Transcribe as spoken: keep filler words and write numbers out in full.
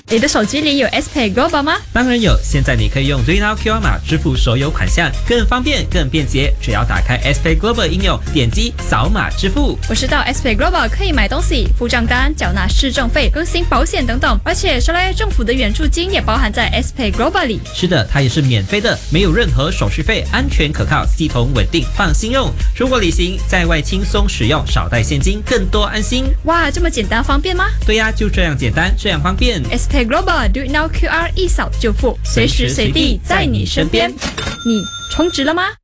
你的手机里有 S Pay Global 吗？ 当然有，现在你可以用 Do It Now Q R 码支付所有款项，更方便更便捷。只要打开 S Pay Global 应用，点击扫码支付。 我知道 S Pay Global 可以买东西、付账单、缴纳市政费、更新保险等等，而且说来政府的援助金也包含在 S Pay Global 里。 是的，它也是免费的，没有任何手续费，安全可靠，系统稳定，放心用。出国旅行在外轻松使用，少带现金，更多安心。 哇，这么简单方便吗？ 对呀，就这样简单，这样方便。 S Pay Global Do It Now Q R 一扫就付，随时随地在你身边。你充值了吗？